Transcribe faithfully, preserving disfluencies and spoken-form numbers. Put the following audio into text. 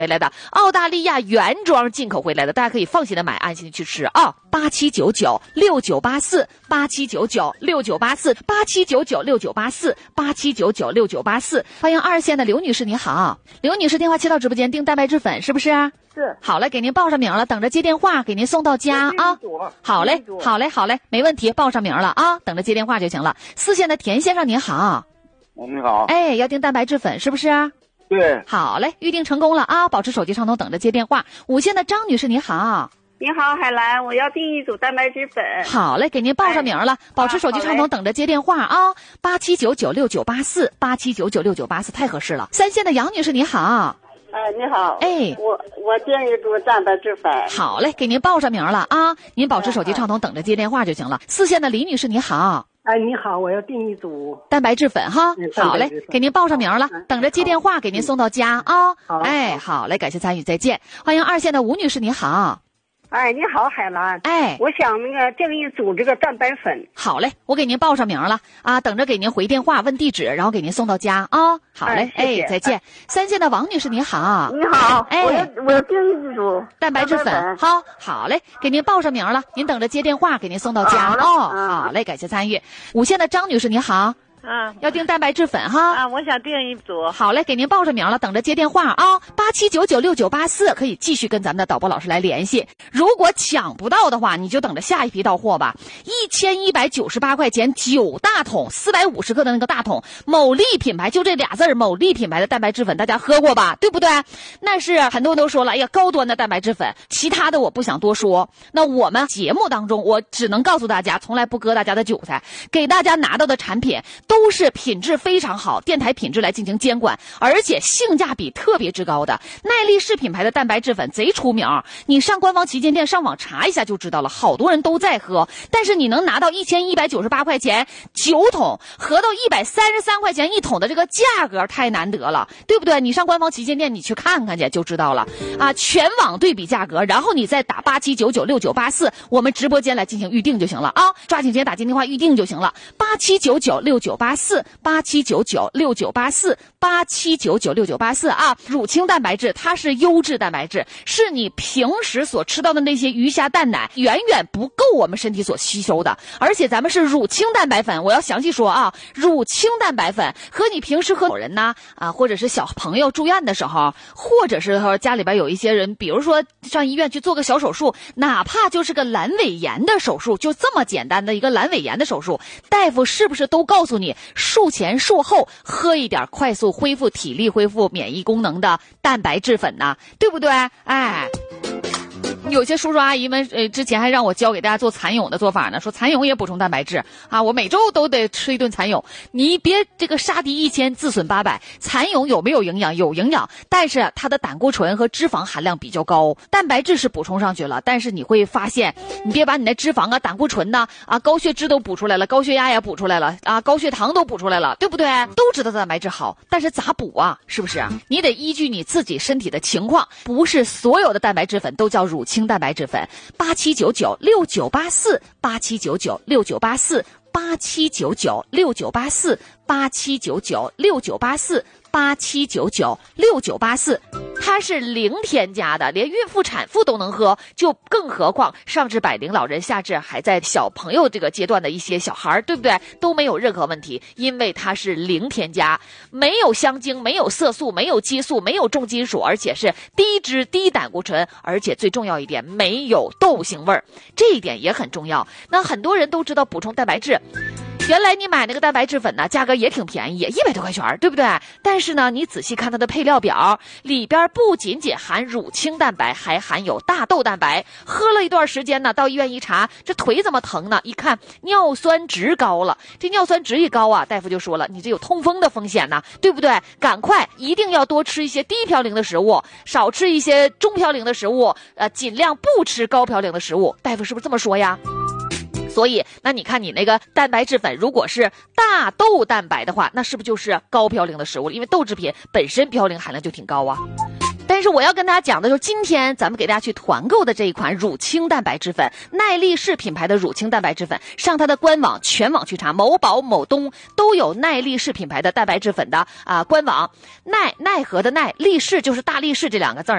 回来的，澳大利亚原装进口回来的，大家可以放心的买，安心的去吃啊！八七九九六九八四，八七九九六九八四，八七九九六九八四，八七九九六九八四。欢迎二线的刘女士，你好，刘女士电话接到直播间订蛋白质粉，是不是？ 是。 好嘞，给您报上名了，等着接电话，给您送到家啊。好嘞，好嘞，好嘞，没问题，报上名了啊，等着接电话就行了。四线的田先生您好。 你好。 哎，要订蛋白质粉是不是？ 对。 好嘞，预定成功了啊！保持手机畅通，等着接电话。五线的张女士你好。 你好，海兰，我要订一组蛋白质粉。 好嘞，给您报上名了，哎、保持手机畅通，等着接电话啊！八七九九六九八四，八七九九六九八四，太合适了。三线的杨女士你好。 哎，你好。 哎， 我我订一组蛋白质粉。 好嘞，给您报上名了啊！您保持手机畅通，等着接电话就行了。四线的李女士你好。 哎，你好，我要订一组蛋白质粉哈。好嘞，给您报上名了， 嗯、 等着接电话，给您送到家啊。 好， 哎，好嘞，感谢参与，再见。欢迎二线的吴女士你好。 哎，你好，海兰。 哎， 我想那个订一组这个蛋白粉。 好嘞，我给您报上名了啊，等着给您回电话问地址，然后给您送到家啊。好嘞， 哎，谢谢哎，再见。三线的王女士你好。 你好， 哎， 我要我要订一组蛋白质粉。好，好嘞，给您报上名了，您等着接电话，给您送到家哦。好嘞，感谢参与。五线的张女士你好。 啊， 要订蛋白质粉哈啊！我想订一组。 好嘞，给您报上名了，等着接电话啊！八七九九六九八四，可以继续跟咱们的导播老师来联系。如果抢不到的话，你就等着下一批到货吧。一千一百九十八块钱九大桶，四百五十克的那个大桶，某利品牌就这俩字儿，某利品牌的蛋白质粉，大家喝过吧？对不对？那是很多人都说了，哎呀，高端的蛋白质粉，其他的我不想多说。那我们节目当中，我只能告诉大家，从来不割大家的韭菜，给大家拿到的产品都是品质非常好，电台品质来进行监管，而且性价比特别之高的。耐力士品牌的蛋白质粉贼出名，你上官方旗舰店上网查一下就知道了，好多人都在喝。但是你能拿到一千一百九十八块钱九桶，合到一百三十三块钱一桶的这个价格太难得了，对不对？你上官方旗舰店你去看看去就知道了啊！全网对比价格，然后你再打八七九九六九八四，我们直播间来进行预定就行了啊！抓紧时间打进电话预定就行了，八七九九六九八四。八七九九六九八四，八七九九六九八四啊！乳清蛋白质它是优质蛋白质，是你平时所吃到的那些鱼虾蛋奶远远不够我们身体所吸收的，而且咱们是乳清蛋白粉，我要详细说啊，乳清蛋白粉和你平时和老人呐啊，或者是小朋友住院的时候，或者是说家里边有一些人，比如说上医院去做个小手术，哪怕就是个阑尾炎的手术，就这么简单的一个阑尾炎的手术，大夫是不是都告诉你术前术后喝一点快速恢复体力、恢复免疫功能的蛋白质粉呢？对不对？哎。有些叔叔阿姨们，呃，之前还让我教给大家做蚕蛹的做法呢，说蚕蛹也补充蛋白质啊，我每周都得吃一顿蚕蛹。你别这个杀敌一千，自损八百。蚕蛹有没有营养？有营养，但是它的胆固醇和脂肪含量比较高，蛋白质是补充上去了，但是你会发现，你别把你的脂肪啊、胆固醇呐、啊、高血脂都补出来了，高血压也补出来了啊，高血糖都补出来了，对不对？都知道蛋白质好，但是咋补啊？是不是？你得依据你自己身体的情况，不是所有的蛋白质粉都叫乳清蛋白质粉。八七九九六九八四，八七九九六九八四，八七九九六九八四，八七九九六九八四，八七九九六九八四。它是零添加的，连孕妇产妇都能喝，就更何况上至百龄老人，下至还在小朋友这个阶段的一些小孩，对不对？都没有任何问题，因为它是零添加，没有香精，没有色素，没有激素，没有重金属，而且是低脂低胆固醇，而且最重要一点，没有豆腥味儿，这一点也很重要。那很多人都知道补充蛋白质，原来你买那个蛋白质粉呢，价格也挺便宜，一百多块钱，对不对？但是呢，你仔细看它的配料表，里边不仅仅含乳清蛋白，还含有大豆蛋白。喝了一段时间呢，到医院一查，这腿怎么疼呢？一看尿酸值高了，这尿酸值一高啊，大夫就说了，你这有痛风的风险呢，对不对？赶快一定要多吃一些低嘌呤的食物，少吃一些中嘌呤的食物，呃，尽量不吃高嘌呤的食物。大夫是不是这么说呀？所以那你看你那个蛋白质粉如果是大豆蛋白的话，那是不是就是高嘌呤的食物？因为豆制品本身嘌呤含量就挺高啊。但但是我要跟大家讲的就是，今天咱们给大家去团购的这一款乳清蛋白质粉，耐力士品牌的乳清蛋白质粉，上它的官网全网去查，某宝、某东都有耐力士品牌的蛋白质粉的啊、呃、官网。耐奈何的耐，力士就是大力士这两个字儿。